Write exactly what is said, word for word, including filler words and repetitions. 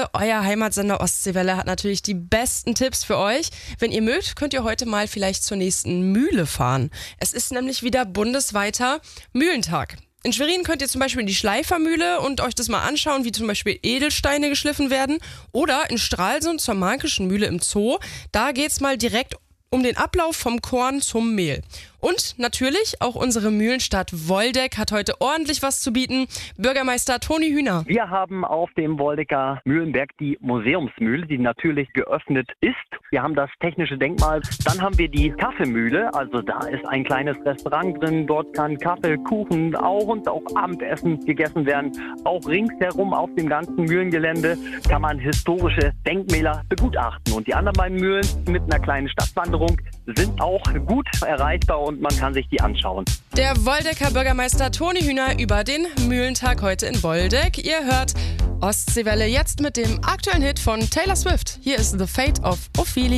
Freunde, euer Heimatsender Ostseewelle hat natürlich die besten Tipps für euch. Wenn ihr mögt, könnt ihr heute mal vielleicht zur nächsten Mühle fahren. Es ist nämlich wieder bundesweiter Mühlentag. In Schwerin könnt ihr zum Beispiel in die Schleifermühle und euch das mal anschauen, wie zum Beispiel Edelsteine geschliffen werden. Oder in Stralsund zur Märkischen Mühle im Zoo. Da geht's mal direkt um den Ablauf vom Korn zum Mehl. Und natürlich auch unsere Mühlenstadt Woldeck hat heute ordentlich was zu bieten. Bürgermeister Toni Hühner. Wir haben auf dem Woldecker Mühlenberg die Museumsmühle, die natürlich geöffnet ist. Wir haben das technische Denkmal. Dann haben wir die Kaffeemühle, also da ist ein kleines Restaurant drin. Dort kann Kaffee, Kuchen auch und auch Abendessen gegessen werden. Auch ringsherum auf dem ganzen Mühlengelände kann man historische Denkmäler begutachten. Und die anderen beiden Mühlen mit einer kleinen Stadtwanderung sind auch gut erreichbar und man kann sich die anschauen. Der Woldecker Bürgermeister Toni Hühner über den Mühlentag heute in Woldeck. Ihr hört Ostseewelle jetzt mit dem aktuellen Hit von Taylor Swift. Hier ist The Fate of Ophelia.